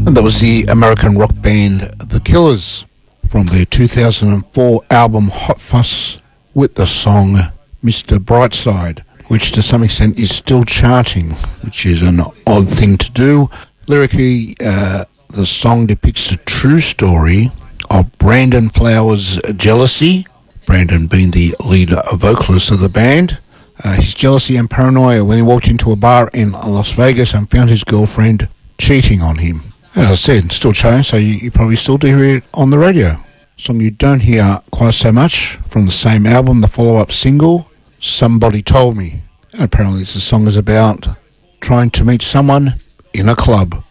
And that was the American rock band The Killers from their 2004 album Hot Fuss with the song Mr. Brightside, which to some extent is still charting, which is an odd thing to do. Lyrically, the song depicts a true story of Brandon Flowers' jealousy, Brandon being the leader vocalist of the band, his jealousy and paranoia when he walked into a bar in Las Vegas and found his girlfriend cheating on him. As I said, still charting, so you probably still do hear it on the radio. Song you don't hear quite so much from the same album, the follow-up single, Somebody Told Me. And apparently this song is about trying to meet someone in a club.